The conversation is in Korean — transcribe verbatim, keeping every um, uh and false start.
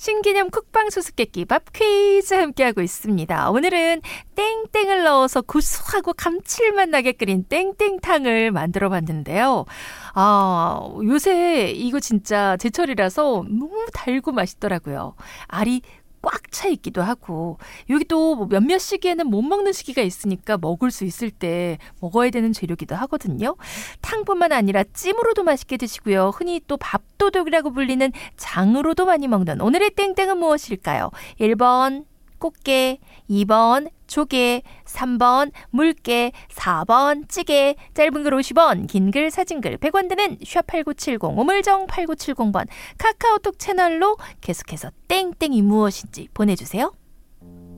신기념 쿡방 수수께끼밥 퀴즈 함께하고 있습니다. 오늘은 땡땡을 넣어서 구수하고 감칠맛 나게 끓인 땡땡탕을 만들어 봤는데요. 아, 요새 이거 진짜 제철이라서 너무 달고 맛있더라고요. 알이 꽉 차 있기도 하고, 여기 또 몇몇 시기에는 못 먹는 시기가 있으니까 먹을 수 있을 때 먹어야 되는 재료기도 하거든요. 탕뿐만 아니라 찜으로도 맛있게 드시고요. 흔히 또 밥도둑이라고 불리는 장으로도 많이 먹는 오늘의 땡땡은 무엇일까요? 일 번 꽃게, 이 번 조개, 삼 번 물개, 사 번 찌개. 짧은 글 오십 원, 긴 글 사진 글 백 원 드는 샵팔구칠공, 우물정 팔구칠공 번 카카오톡 채널로 계속해서 땡땡이 무엇인지 보내주세요.